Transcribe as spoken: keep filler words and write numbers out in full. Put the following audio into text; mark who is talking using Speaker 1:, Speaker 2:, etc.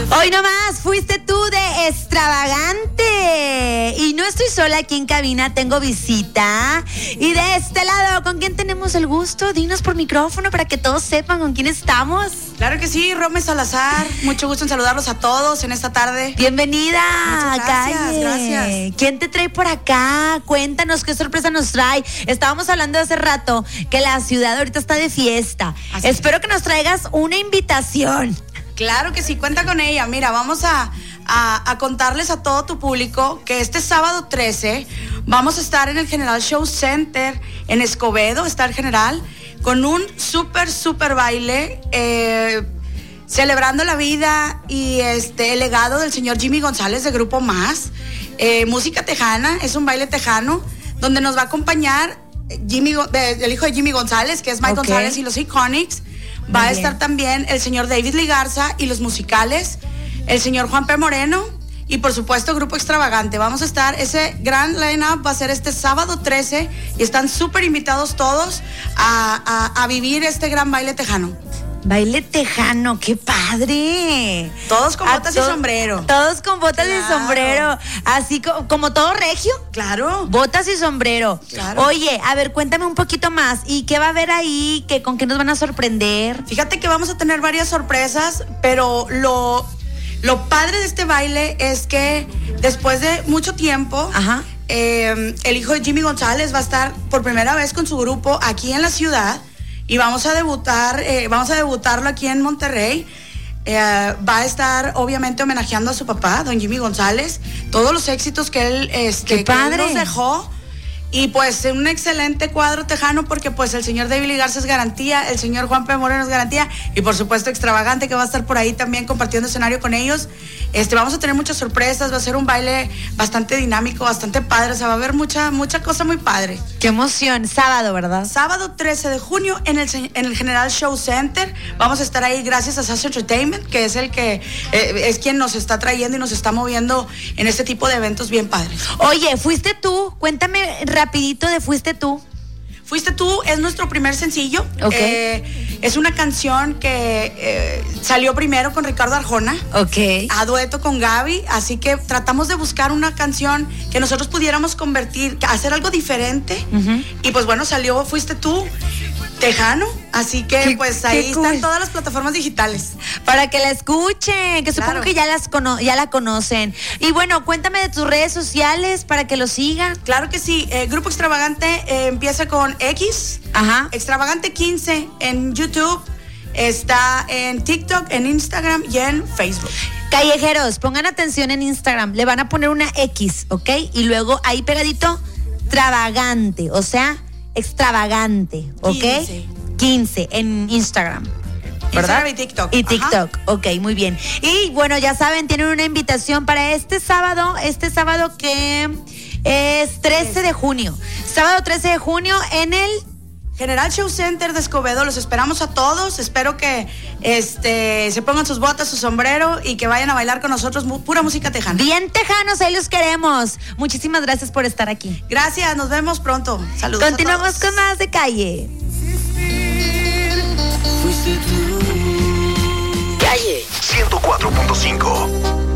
Speaker 1: Hoy nomás fuiste tú de extravagante. Y no estoy sola aquí en cabina, tengo visita. Y de este lado, ¿con quién tenemos el gusto? Dinos por micrófono para que todos sepan con quién estamos.
Speaker 2: Claro que sí, Rome Salazar. Mucho gusto en saludarlos a todos en esta tarde.
Speaker 1: Bienvenida.
Speaker 2: Muchas gracias,
Speaker 1: Calle.
Speaker 2: gracias.
Speaker 1: ¿Quién te trae por acá? Cuéntanos qué sorpresa nos trae. Estábamos hablando hace rato que la ciudad ahorita está de fiesta.
Speaker 2: Así
Speaker 1: Espero
Speaker 2: es.
Speaker 1: que nos traigas una invitación.
Speaker 2: Claro que sí, cuenta con ella. Mira, vamos a, a, a contarles a todo tu público que este sábado trece vamos a estar en el General Show Center en Escobedo, está el General, con un súper, súper baile, eh, celebrando la vida y este, el legado del señor Jimmy González de Grupo Más. Eh, música tejana, es un baile tejano, donde nos va a acompañar Jimmy, el hijo de Jimmy González, que es Mike
Speaker 1: Okay.
Speaker 2: González y los Iconics. Va
Speaker 1: Muy
Speaker 2: a
Speaker 1: bien.
Speaker 2: estar también el señor David Ligarza y los musicales, el señor Juan P. Moreno y por supuesto Grupo Extravagante. Vamos a estar, ese gran line-up va a ser este sábado trece y están súper invitados todos a, a, a vivir este gran baile tejano.
Speaker 1: Baile tejano, qué padre.
Speaker 2: Todos con
Speaker 1: A
Speaker 2: botas
Speaker 1: to-
Speaker 2: y sombrero.
Speaker 1: Todos con botas y
Speaker 2: Claro.
Speaker 1: sombrero. Así co- como todo regio.
Speaker 2: Claro.
Speaker 1: Botas y sombrero.
Speaker 2: Claro.
Speaker 1: Oye, a ver, cuéntame un poquito más. ¿Y qué va a haber ahí? ¿Qué, ¿Con qué nos van a sorprender?
Speaker 2: Fíjate que vamos a tener varias sorpresas, pero lo, lo padre de este baile es que después de mucho tiempo,
Speaker 1: Ajá.
Speaker 2: eh, el hijo de Jimmy González va a estar por primera vez con su grupo aquí en la ciudad y vamos a debutar, eh, vamos a debutarlo aquí en Monterrey. Eh, va a estar obviamente homenajeando a su papá, don Jimmy González, todos los éxitos que él, este,
Speaker 1: ¡Qué
Speaker 2: que él
Speaker 1: padre!
Speaker 2: nos dejó. Y pues un excelente cuadro tejano porque pues el señor David Ligarza es garantía, el señor Juan P. Moreno es garantía y por supuesto Extravagante que va a estar por ahí también compartiendo escenario con ellos. Este, vamos a tener muchas sorpresas, va a ser un baile bastante dinámico, bastante padre, o sea, va a haber mucha, mucha cosa muy padre.
Speaker 1: Qué emoción. Sábado, ¿verdad?
Speaker 2: Sábado trece de junio en el, en el General Show Center. Vamos a estar ahí gracias a Sasso Entertainment, que es el que eh, es quien nos está trayendo y nos está moviendo en este tipo de eventos bien padres.
Speaker 1: Oye, fuiste tú. Cuéntame rapidito de Fuiste tú.
Speaker 2: Fuiste tú, es nuestro primer sencillo.
Speaker 1: Ok.
Speaker 2: Eh, es una canción que eh, salió primero con Ricardo Arjona.
Speaker 1: Ok.
Speaker 2: A dueto con Gaby, así que tratamos de buscar una canción que nosotros pudiéramos convertir, hacer algo diferente.
Speaker 1: Ujú.
Speaker 2: Y pues bueno, salió Fuiste tú, tejano, así que
Speaker 1: Qué-
Speaker 2: pues
Speaker 1: qué
Speaker 2: ahí
Speaker 1: cool.
Speaker 2: están todas las plataformas digitales.
Speaker 1: Para que la escuchen, que supongo
Speaker 2: Claro.
Speaker 1: que ya, las cono- ya la conocen. Y bueno, cuéntame de tus redes sociales para que lo sigan.
Speaker 2: Claro que sí, eh, Grupo Extravagante eh, empieza con X,
Speaker 1: Ajá.
Speaker 2: Extravagante quince en YouTube, está en TikTok, en Instagram y en Facebook.
Speaker 1: Callejeros, pongan atención en Instagram. Le van a poner una X, ¿ok? Y luego ahí pegadito, Travagante, o sea, extravagante, ¿ok?
Speaker 2: quince.
Speaker 1: quince en Instagram. ¿Verdad?
Speaker 2: Instagram y TikTok.
Speaker 1: Y
Speaker 2: Ajá.
Speaker 1: TikTok, ok, muy bien. Y bueno, ya saben, tienen una invitación para este sábado, este sábado que es trece de junio. Sábado trece de junio en el...
Speaker 2: General Show Center de Escobedo, los esperamos a todos. Espero que este, se pongan sus botas, su sombrero y que vayan a bailar con nosotros mu- pura música tejana.
Speaker 1: Bien tejanos, ahí los queremos. Muchísimas gracias por estar aquí.
Speaker 2: Gracias, nos vemos pronto. Saludos. a
Speaker 1: Continuamos
Speaker 2: todos.
Speaker 1: con más de Calle.
Speaker 3: Calle ciento cuatro punto cinco.